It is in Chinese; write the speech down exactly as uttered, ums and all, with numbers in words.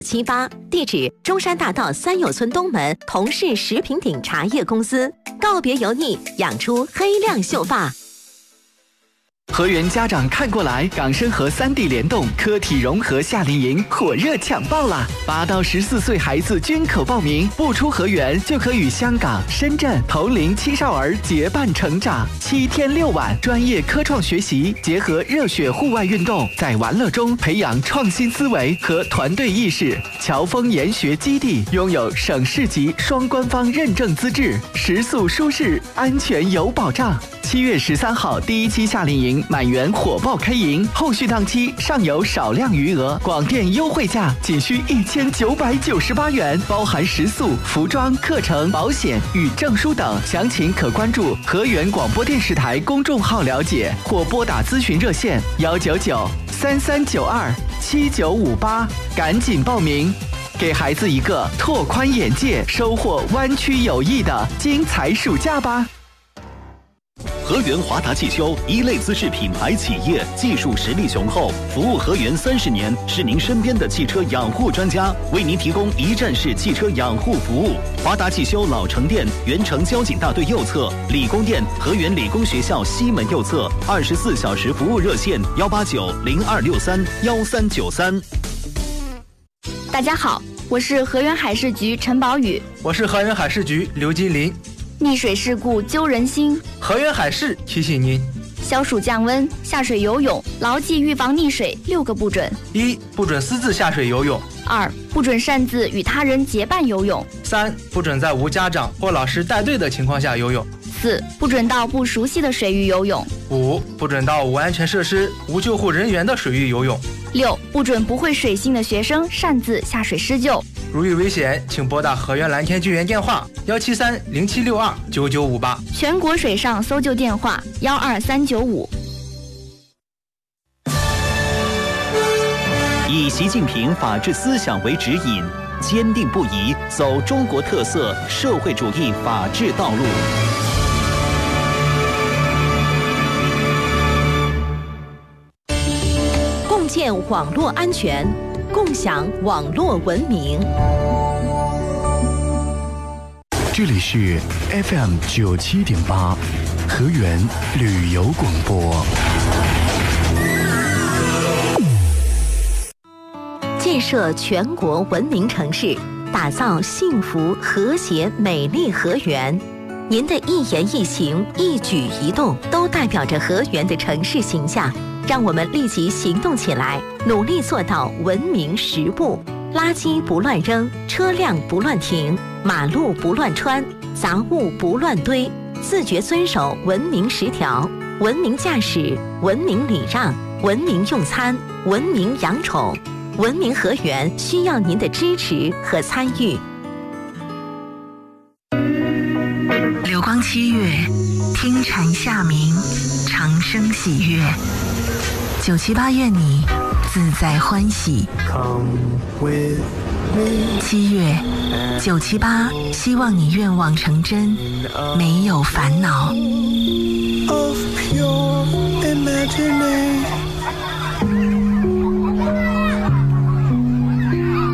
七八，地址中山大道三友村东门同氏食品鼎茶叶公司。告别油腻，养出黑亮秀发。 河源家长看过来，港深合三地联动科体融合夏令营火热抢报啦！八到十四岁孩子均可报名，不出河源就可与香港、深圳同龄青少儿结伴成长。七天六晚，专业科创学习，结合热血户外运动，在玩乐中培养创新思维和团队意识。侨丰研学基地拥有省市级双官方认证资质，食宿舒适，安全有保障。七月十三号第一期夏令营满员火爆开营，后续档期尚有少量余额，广电优惠价仅需一千九百九十八元，包含食宿、服装、课程、保险与证书等。详情可关注河源广播电视台公众号了解，或拨打咨询热线幺九九三三九二七九五八，赶紧报名，给孩子一个拓宽眼界、收获湾区友谊的精彩暑假吧。 河源华达汽修一类资质品牌企业，技术实力雄厚，服务河源三十年，是您身边的汽车养护专家，为您提供一站式汽车养护服务。华达汽修老城店原城交警大队右侧，理工店河源理工学校西门右侧，二十四小时服务热线幺八九零二六三幺三九三。 大家好，我是河源海事局陈宝宇， 我是河源海事局刘金林。 溺水事故揪人心， 河源海事提醒您： 消暑降温，下水游泳，牢记预防溺水六个不准： 一、不准私自下水游泳； 二、不准擅自与他人结伴游泳； 三、不准在无家长或老师带队的情况下游泳； 四、不准到不熟悉的水域游泳； 五、不准到无安全设施、无救护人员的水域游泳； 六、不准不会水性的学生擅自下水施救。 如遇危险，请拨打河源蓝天救援电话幺七三零七六二九九五八， 全国水上搜救电话幺二三九五。 以习近平法治思想为指引，坚定不移走中国特色社会主义法治道路。 共建网络安全，共享网络文明。 这里是 F M 九七点八，河源旅游广播。 建设全国文明城市，打造幸福和谐美丽河源。您的一言一行、一举一动，都代表着河源的城市形象。让我们立即行动起来，努力做到文明十步：垃圾不乱扔，车辆不乱停，马路不乱穿，杂物不乱堆，自觉遵守文明十条，文明驾驶，文明礼让，文明用餐，文明养宠。文明河源需要您的支持和参与。 流光七月，听蝉夏鸣，长声喜悦。九七八愿你自在欢喜。七月，九七八希望你愿望成真，没有烦恼。Of pure imagination